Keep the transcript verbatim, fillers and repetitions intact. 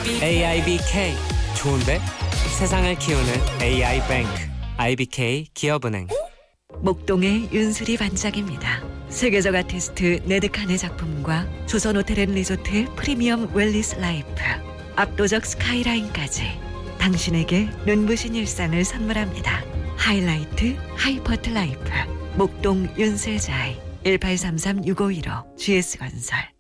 에이아이비케이 좋은데? 세상을 키우는 에이아이뱅크 아이비케이 기업은행. 목동의 윤수리 반짝입니다. 세계적 아티스트 네드칸의 작품과 조선호텔앤리조트 프리미엄 웰리스 라이프, 압도적 스카이라인까지 당신에게 눈부신 일상을 선물합니다. 하이라이트 하이퍼트 라이프 목동 윤세자이 일팔삼삼 육오일오 지에스건설.